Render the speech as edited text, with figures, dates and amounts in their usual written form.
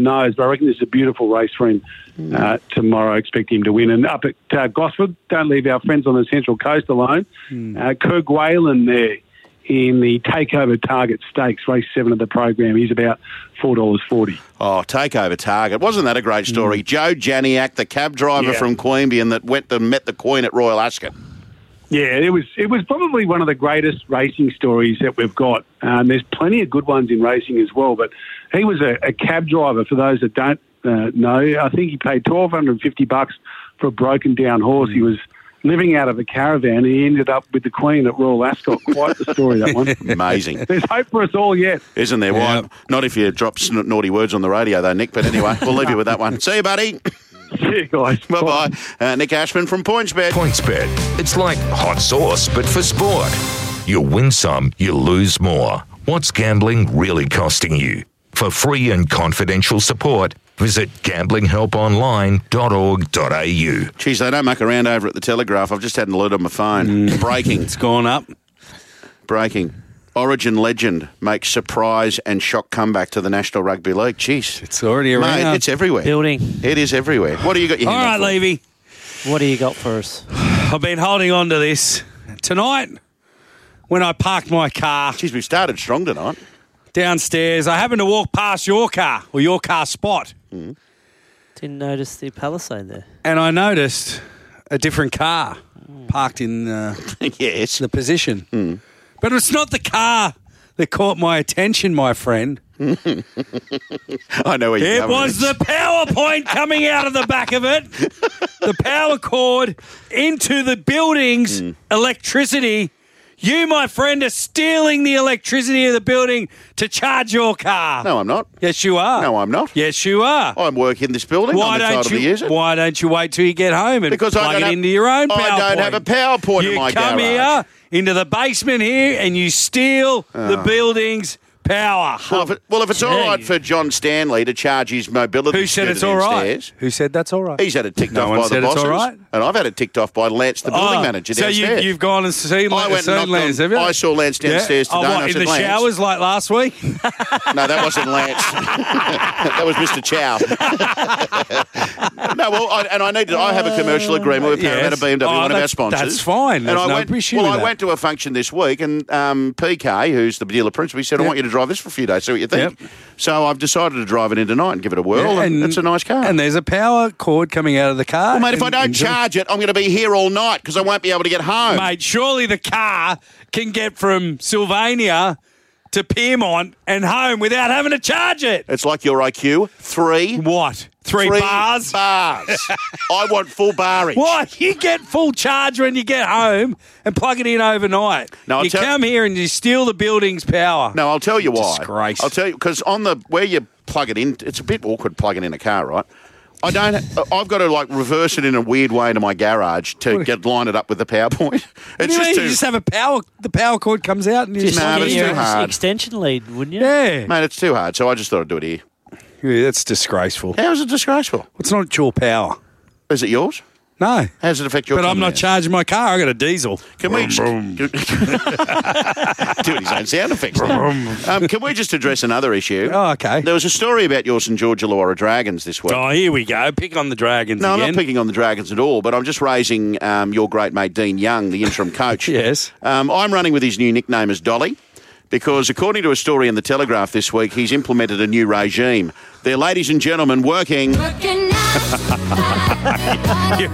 knows, but I reckon this is a beautiful race for him tomorrow. I expect him to win. And up at Gosford, don't leave our friends on the Central Coast alone. Kirk Whalen there in the Takeover Target Stakes, race 7 of the program. He's about $4.40. Oh, Takeover Target. Wasn't that a great story? Joe Janiak, the cab driver from Queanbeyan that met the Queen at Royal Ascot. Yeah, it was probably one of the greatest racing stories that we've got. There's plenty of good ones in racing as well, but he was a cab driver, for those that don't know. I think he paid $1,250 for a broken down horse. He was living out of a caravan, and he ended up with the Queen at Royal Ascot. Quite the story, that one. Amazing. There's hope for us all yet. Isn't there? Yeah. Why? Not if you drop naughty words on the radio, though, Nick. But anyway, we'll leave you with that one. See you, buddy. See you guys. Bye-bye. Nick Ashman from PointsBet. PointsBet. It's like hot sauce, but for sport. You win some, you lose more. What's gambling really costing you? For free and confidential support, visit gamblinghelponline.org.au. Geez, they don't muck around over at the Telegraph. I've just had an alert on my phone. Breaking. It's gone up. Breaking. Origin legend makes surprise and shock comeback to the National Rugby League. Jeez. It's already around. Mate, it's everywhere. Building. It is everywhere. What do you got your All hand right, up for? Levy. What do you got for us? I've been holding on to this. Tonight, when I parked my car Jeez, we started strong tonight. downstairs, I happened to walk past your car, or your car spot, Didn't notice the Palisade there. and I noticed a different car parked in Yes. the position. But it's not the car that caught my attention, my friend. I know where you're It going was with the power point coming out of the back of it. The power cord into the building's electricity. You, my friend, are stealing the electricity of the building to charge your car. No, I'm not. Yes, you are. No, I'm not. Yes, you are. I work in this building. I'm entitled to use it. Why don't you wait till you get home and Because I plug don't it have- into your own power I don't point? have a power point in my You come garage. here into the basement here and you steal the building's power. Well, if it's all right Gee. for John Stanley to charge his mobility Who said scooter it's all right? downstairs, Who said that's all right? he's had it ticked No off one by the said it's bosses. all right? And I've had it ticked off by Lance, the building manager so downstairs. you've gone and seen I went and knocked Lance, on- have you? I saw Lance downstairs today. Oh, and what, I in said, the "Lance." showers like last week? No, that wasn't Lance. That was Mr. Chow. No, well, I have a commercial agreement with Parramatta BMW, Oh, one of our that's- sponsors. that's fine. There's no issue with I that. went to a function this week, and PK, who's the dealer principal, he said, "I want you to drive this for a few days, see what you think." Yep. So I've decided to drive it in tonight and give it a whirl, and it's a nice car. And there's a power cord coming out of the car. well, mate, if I don't Enjoy- charge it, I'm going to be here all night because I won't be able to get home. Mate, surely the car can get from Sylvania to Piermont and home without having to charge it. It's like your IQ. Three Three bars? Bars. I want full barrage. What? You get full charge when you get home and plug it in overnight. No, I'll you come here and you steal the building's power. No, I'll tell you why. Disgrace. I'll tell you because on the where you plug it in, it's a bit awkward plugging in a car, right? I've got to like reverse it in a weird way into my garage to line it up with the power point. What do you mean? You just have the power cord comes out and you Just No, but get it's your too hard. extension lead, wouldn't you? Yeah. Mate, it's too hard, so I just thought I'd do it here. Yeah, that's disgraceful. How is it disgraceful? It's not your power. Is it yours? No. How does it affect your But I'm not confidence? charging my car. I got a diesel. Can we just do his own sound effects? Can we just address another issue? Oh, okay. There was a story about your St George Illawarra Dragons this week. Oh, here we go. Pick on the Dragons No, again. I'm not picking on the Dragons at all, but I'm just raising your great mate Dean Young, the interim coach. Yes. I'm running with his new nickname as Dolly because, according to a story in the Telegraph this week, he's implemented a new regime. They're, ladies and gentlemen, working...